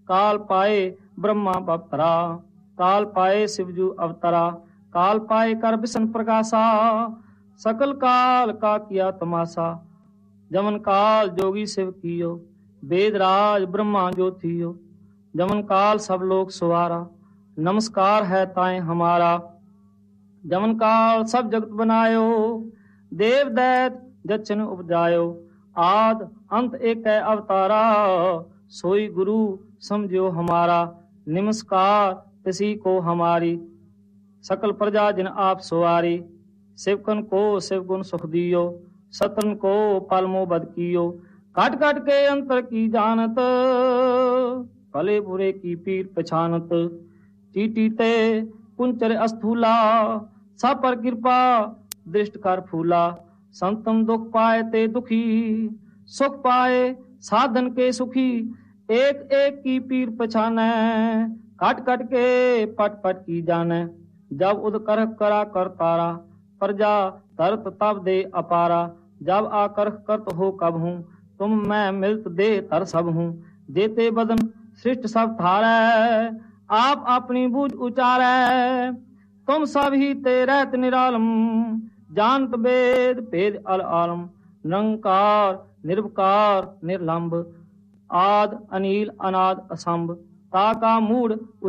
काल पाए ब्रह्मा बपरा, काल पाए शिवजू अवतरा, काल पाए कर विष्णु प्रकाशा, सकल काल का किया तमाशा। जमन काल जोगी शिव कियो, वेद राज ब्रह्मा जो थियो, जमन काल सब लोग सुवारा, नमस्कार है ताए हमारा। जमन काल सब जगत बनायो, देव दैत जचन उपजायो, आद अंत एक है अवतारा, सोई गुरु समझो हमारा, नमस्कार किसी को हमारी, सकल प्रजा जिन आप सुवारी। शिवकन को शिव गुण सुख दियो, सतन को पलमो बद कियो, काट काट के अंतर की जानत, भले बुरे की पीर पछानत। टीटी ते कुंचर अस्थूला, सब पर कृपा दृष्ट कर फूला, संतम दुख पाए ते दुखी, सुख पाए साधन के सुखी। एक एक की पीर पछाने, काट काट के पट पट की जाने। जब उद कर करा कर तारा, प्रजा तरत तब दे अपारा। जब आकर करत हो कब हूँ, तुम मैं मिलत दे तर सब हूँ। देते बदन सृष्ट सब थारै, आप अपनी बूझ उचारै। तुम सब ही ते रहत निरालम, जानत वेद भेद अल आलम। निरंकार निर्विकार निर्लंब, आद अनील अनाद असंभ, ताका मूड